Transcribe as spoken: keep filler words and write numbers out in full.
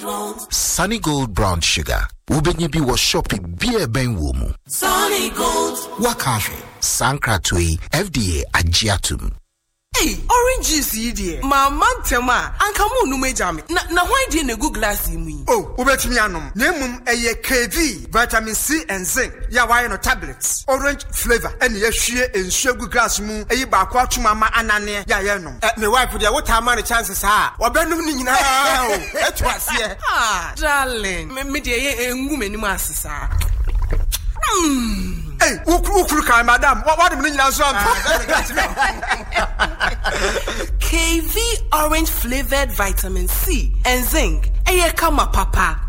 Sunny Gold brown sugar. Ubenye bi was shopping beer ben womu. Sunny Gold. Wakafe. Sankratui F D A agiatum. Hey, orange juice yi mama tema anka mu nu mejame na na why dey na go glass yi oh ubetimi anom na emum eye K V vitamin C and zinc ya why no tablets orange flavor ene ya hwie enhwe go glass mu eyi ba kwa twuma ma anane ya ye no eh, me wife dey what am chances ha obenum ni nyina o etu ase ah darling me me dey engu mani mu asesa mm. Hey, ukru ukru kai madam. What what mean now so? K V orange flavored vitamin C and zinc. Eye kama papa.